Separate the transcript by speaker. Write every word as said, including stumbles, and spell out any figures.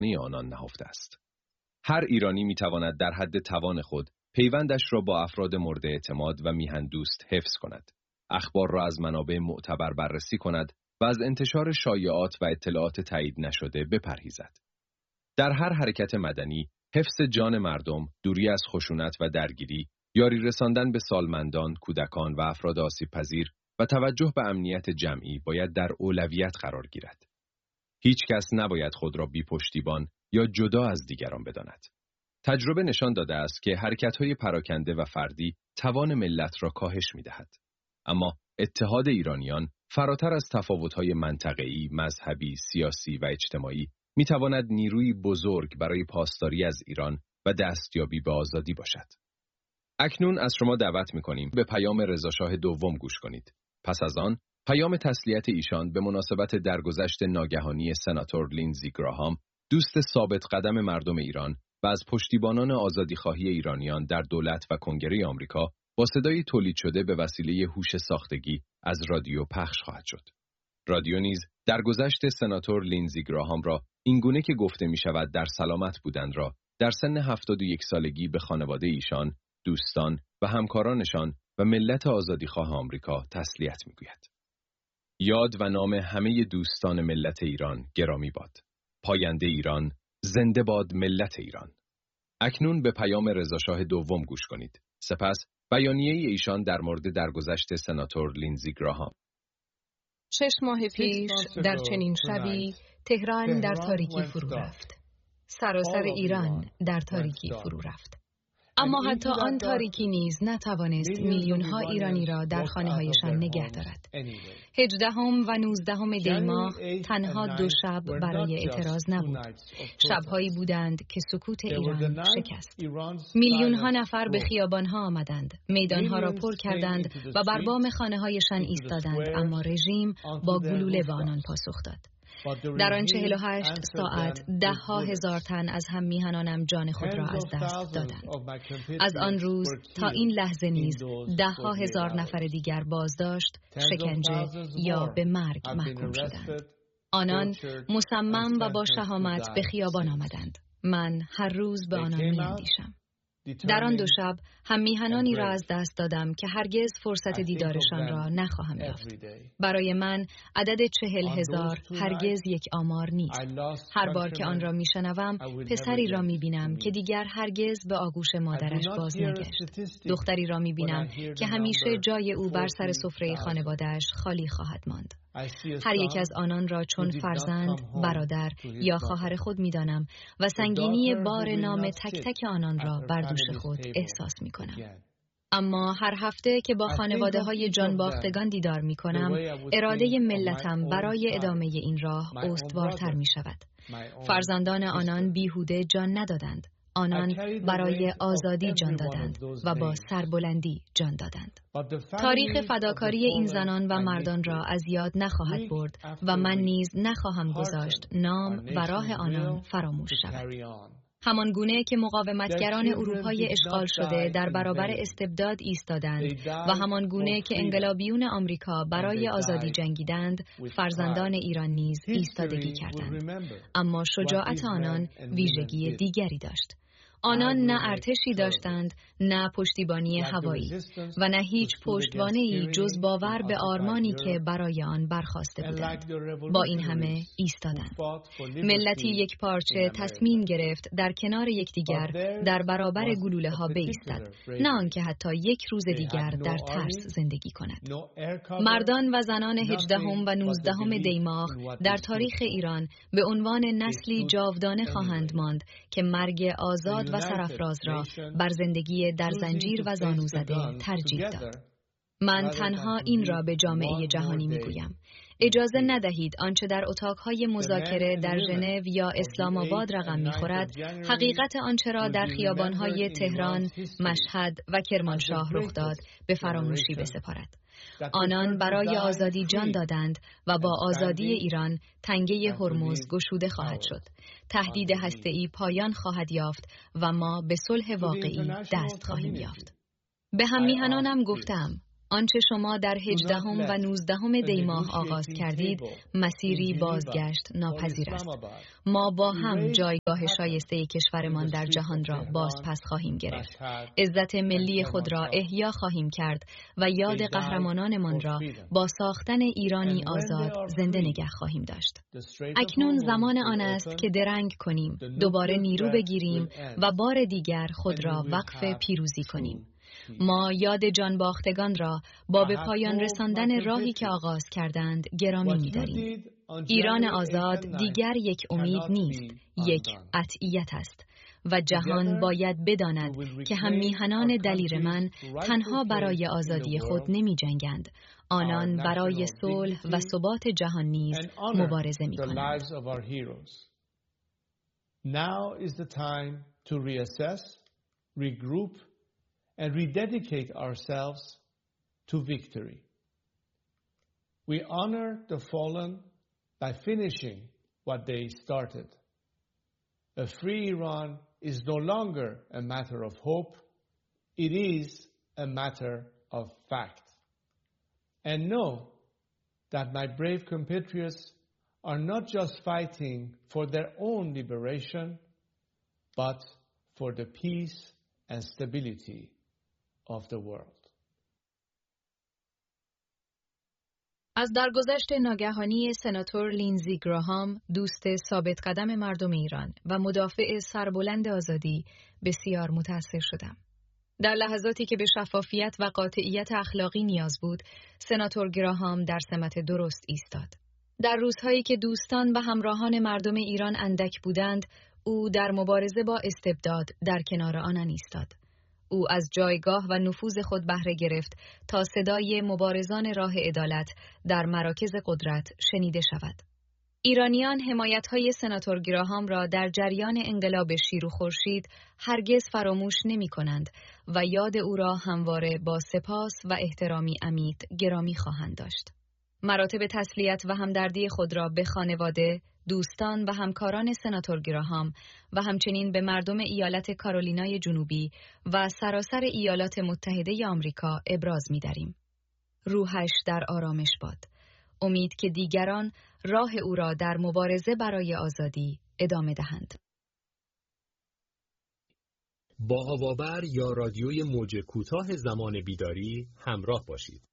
Speaker 1: آنان نهفته است. هر ایرانی میتواند در حد توان خود پیوندش را با افراد مورد اعتماد و میهن دوست حفظ کند، اخبار را از منابع معتبر بررسی کند و از انتشار شایعات و اطلاعات تایید نشده بپرهیزد. در هر حرکت مدنی، حفظ جان مردم، دوری از خشونت و درگیری، یاری رساندن به سالمندان، کودکان و افراد آسیب پذیر و توجه به امنیت جمعی باید در اولویت قرار گیرد. هیچ کس نباید خود را بی پشتیبان یا جدا از دیگران بداند. تجربه نشان داده است که حرکت‌های پراکنده و فردی توان ملت را کاهش می‌دهد. اما اتحاد ایرانیان فراتر از تفاوت‌های منطقه‌ای، مذهبی، سیاسی و اجتماعی می‌تواند نیروی بزرگ برای پاسداری از ایران و دستیابی به آزادی باشد. اکنون از شما دعوت می‌کنیم به پیام رضاشاه دوم گوش کنید. پس از آن، پیام تسلیت ایشان به مناسبت درگذشت ناگهانی سناتور لینزی گراهام، دوست ثابت قدم مردم ایران و از پشتیبانان آزادیخواهی ایرانیان در دولت و کنگره آمریکا با صدای تولید شده به وسیله هوش ساختگی از رادیو پخش خواهد شد. رادیو نیز درگذشت سناتور لینزی گراهام را اینگونه که گفته می شود در سلامت بودند را در سن هفتاد و یک سالگی به خانواده ایشان، دوستان و همکارانشان و ملت آزادیخواه آمریکا تسلیت می گوید. یاد و نام همه دوستان ملت ایران گرامی باد. پاینده ایران، زنده باد ملت ایران. اکنون به پیام رضاشاه دوم گوش کنید. سپس بیانیه ایشان در مورد درگذشت سناتور لینزی گراهام.
Speaker 2: شش ماه پیش در چنین شبی تهران در تاریکی فرو رفت. سراسر ایران در تاریکی فرو رفت. اما حتی آن تاریکی نیز نتوانست میلیون‌ها ایرانی را در خانه‌هایشان نگه دارد. هجدهم و نوزدهم دی ماه تنها دو شب برای اعتراض نبود. شب‌هایی بودند که سکوت ایران شکست. میلیون‌ها نفر به خیابان‌ها آمدند، میدان‌ها را پر کردند و بر بام خانه‌هایشان ایستادند، اما رژیم با گلوله به آنان پاسخ داد. در آن چهل و هشت ساعت ده ها هزار تن از هم میهنانم جان خود را از دست دادند. از آن روز تا این لحظه نیز ده ها هزار نفر دیگر بازداشت، شکنجه یا به مرگ محکوم شدند. آنان مصمم و با شهامت به خیابان آمدند. من هر روز به آنان میاندیشم. در آن دو شب هم میهنانی را از دست دادم که هرگز فرصت دیدارشان را نخواهم یافت. برای من عدد چهل هزار هرگز یک آمار نیست. هر بار که آن را میشنوم پسری را میبینم که دیگر هرگز به آغوش مادرش باز نگشت. دختری را میبینم که همیشه جای او بر سر سفره خانواده‌اش خالی خواهد ماند. هر یک از آنان را چون فرزند، برادر یا خواهر خود می‌دانم و سنگینی بار نام تک تک آنان را بر دوش خود احساس می‌کنم. اما هر هفته که با خانواده‌های جان باختگان دیدار می‌کنم، اراده ملتم برای ادامه این راه استوارتر می‌شود. فرزندان آنان بیهوده جان ندادند. آنان برای آزادی جان دادند و با سربلندی جان دادند. تاریخ فداکاری این زنان و مردان را از یاد نخواهد برد و من نیز نخواهم گذاشت نام و راه آنان فراموش شود. همان گونه که مقاومتگران اروپای اشغال شده در برابر استبداد ایستادند و همان گونه که انقلابیون آمریکا برای آزادی جنگیدند، فرزندان ایران نیز ایستادگی کردند. اما شجاعت آنان ویژگی دیگری داشت. آنان نه ارتشی داشتند، نه پشتیبانی هوایی و نه هیچ پشتوانه‌ای جز باور به آرمانی که برای آن برخاسته بودند. با این همه ایستادند. ملتی یک پارچه تصمیم گرفت در کنار یکدیگر در برابر گلوله‌ها بایستد، نه آنکه حتی یک روز دیگر در ترس زندگی کند. مردان و زنان هجدهم و نوزدهم دی ماه در تاریخ ایران به عنوان نسلی جاودانه خواهند ماند که مرگ آزاد و سرافراز را بر زندگی در زنجیر و زانو زده ترجیح داد. من تنها این را به جامعه جهانی میگویم: اجازه ندهید آنچه در اتاقهای مذاکره در ژنو یا اسلام آباد رقم میخورد، حقیقت آنچه را در خیابانهای تهران، مشهد و کرمانشاه رخ داد به فراموشی بسپارد. آنان برای آزادی جان دادند و با آزادی ایران تنگه هرمز گشوده خواهد شد. تهدید هسته‌ای پایان خواهد یافت و ما به صلح واقعی دست خواهیم یافت. به هم میهنانم گفتم: آنچه شما در هجدهم و نوزدهم دی ماه آغاز کردید مسیری بازگشت ناپذیر است. ما با هم جایگاه شایسته کشورمان در جهان را باز پس خواهیم گرفت. عزت ملی خود را احیا خواهیم کرد و یاد قهرمانانمان را با ساختن ایرانی آزاد زنده نگه خواهیم داشت. اکنون زمان آن است که درنگ کنیم، دوباره نیرو بگیریم و بار دیگر خود را وقف پیروزی کنیم. ما یاد جانباختگان را با به پایان رساندن راهی که آغاز کردند گرامی می‌داریم. ایران آزاد دیگر یک امید نیست، یک قطعیت است و جهان باید بداند که هم میهنان دلیر من تنها برای آزادی خود نمی جنگند، آنان برای صلح و ثبات جهان نیز مبارزه می کنند.
Speaker 3: Now is the time to reassess, regroup, and rededicate ourselves to victory. We honor the fallen by finishing what they started. A free Iran is no longer a matter of hope, it is a matter of fact. And know that my brave compatriots are not just fighting for their own liberation, but for the peace and stability of the world.
Speaker 2: از درگذشت ناگهانی سناتور لینزی گراهام، دوست ثابت قدم مردم ایران و مدافع سربلند آزادی، بسیار متأثر شدم. در لحظاتی که به شفافیت و قاطعیت اخلاقی نیاز بود، سناتور گراهام در سمت درست ایستاد. در روزهایی که دوستان و همراهان مردم ایران اندک بودند، او در مبارزه با استبداد در کنار آنان ایستاد. او از جایگاه و نفوذ خود بهره گرفت تا صدای مبارزان راه عدالت در مراکز قدرت شنیده شود. ایرانیان حمایت‌های سناتور گراهام را در جریان انقلاب شیر و خورشید هرگز فراموش نمی‌کنند و یاد او را همواره با سپاس و احترامی عمیق گرامی خواهند داشت. مراتب تسلیت و همدردی خود را به خانواده، دوستان و همکاران سناتور گراهام و همچنین به مردم ایالت کارولینای جنوبی و سراسر ایالات متحده آمریکا ابراز می‌داریم. روحش در آرامش باد. امید که دیگران راه او را در مبارزه برای آزادی ادامه دهند.
Speaker 4: با هوابر یا رادیوی موج کوتاه زمان بیداری همراه باشید.